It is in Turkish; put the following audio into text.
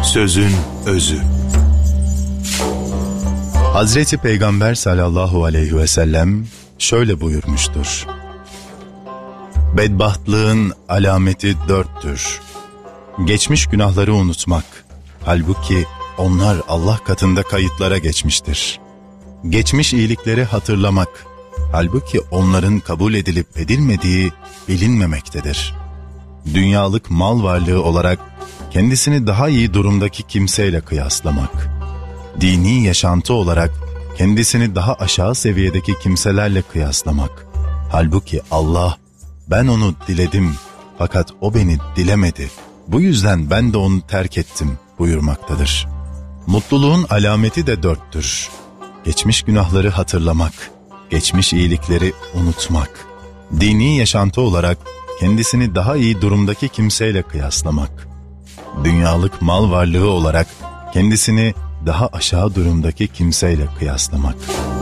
Sözün özü. Hazreti Peygamber sallallahu aleyhi ve sellem şöyle buyurmuştur: Bedbahtlığın alameti 4'tür. Geçmiş günahları unutmak, halbuki onlar Allah katında kayıtlara geçmiştir. Geçmiş iyilikleri hatırlamak, halbuki onların kabul edilip edilmediği bilinmemektedir. Dünyalık mal varlığı olarak kendisini daha iyi durumdaki kimseyle kıyaslamak, dini yaşantı olarak kendisini daha aşağı seviyedeki kimselerle kıyaslamak, halbuki Allah, ben onu diledim fakat o beni dilemedi, bu yüzden ben de onu terk ettim buyurmaktadır. Mutluluğun alameti de 4'tür. Geçmiş günahları hatırlamak, geçmiş iyilikleri unutmak, dini yaşantı olarak kendisini daha iyi durumdaki kimseyle kıyaslamak, dünyalık mal varlığı olarak kendisini daha aşağı durumdaki kimseyle kıyaslamak.